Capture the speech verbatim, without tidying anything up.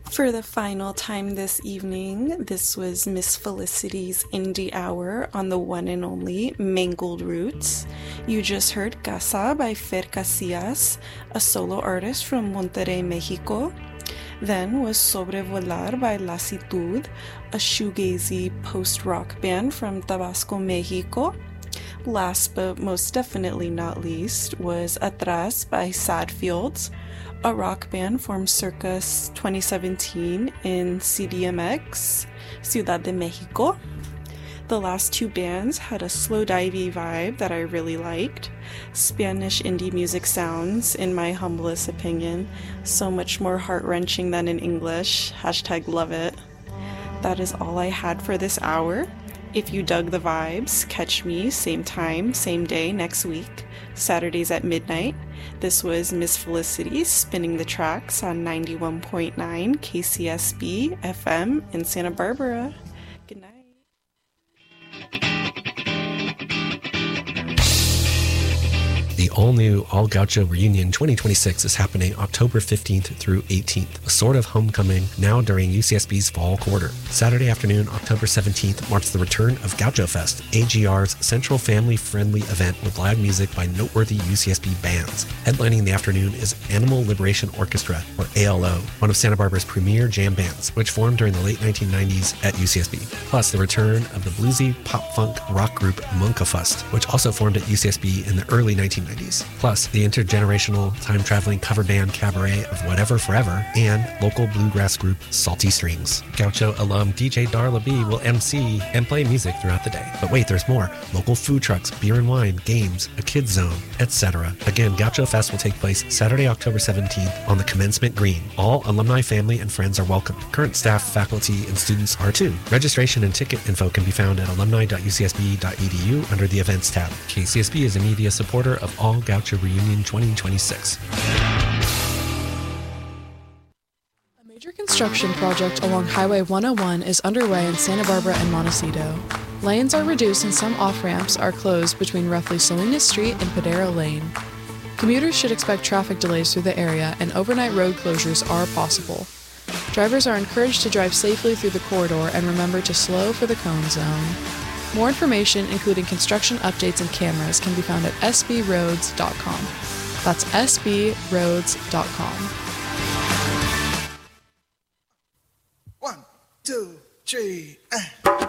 For the final time this evening, this was Miss Felicity's Indie Hour on the one and only Mangled Roots. You just heard Casa by Fer Casillas, a solo artist from Monterrey, Mexico. Then was Sobrevolar by Lassitud, a shoegazy post-rock band from Tabasco, Mexico. Last but most definitely not least was Atrás by Sad Fields, a rock band formed circa twenty seventeen in C D M X, Ciudad de Mexico. The last two bands had a slow divey vibe that I really liked. Spanish indie music sounds, in my humblest opinion, so much more heart-wrenching than in English. Hashtag love it. That is all I had for this hour. If you dug the vibes, catch me same time, same day next week, Saturdays at midnight. This was Miss Felicity spinning the tracks on ninety-one point nine K C S B F M in Santa Barbara. Good night. The all-new All Gaucho Reunion twenty twenty-six is happening October fifteenth through eighteenth, a sort of homecoming now during U C S B's fall quarter. Saturday afternoon, October seventeenth, marks the return of Gaucho Fest, A G R's central family-friendly event with live music by noteworthy U C S B bands. Headlining the afternoon is Animal Liberation Orchestra, or A L O, one of Santa Barbara's premier jam bands, which formed during the late nineteen nineties at U C S B. Plus, the return of the bluesy pop-funk rock group Munkafust, which also formed at U C S B in the early nineteen nineties. Plus, the intergenerational time-traveling cover band cabaret of Whatever Forever, and local bluegrass group Salty Strings. Gaucho alum D J Darla B will M C and play music throughout the day. But wait, there's more. Local food trucks, beer and wine, games, a kids zone, et cetera. Again, Gaucho Fest will take place Saturday, October seventeenth on the Commencement Green. All alumni, family, and friends are welcome. Current staff, faculty, and students are too. Registration and ticket info can be found at alumni dot u c s b dot e d u under the Events tab. K C S B is a media supporter of All Gaucho Reunion twenty twenty-six. A major construction project along Highway one oh one is underway in Santa Barbara and Montecito. Lanes are reduced and some off-ramps are closed between roughly Salinas Street and Padero Lane. Commuters should expect traffic delays through the area, and overnight road closures are possible. Drivers are encouraged to drive safely through the corridor and remember to slow for the cone zone. More information, including construction updates and cameras, can be found at s b roads dot com. That's s b roads dot com. One, two, three, eh.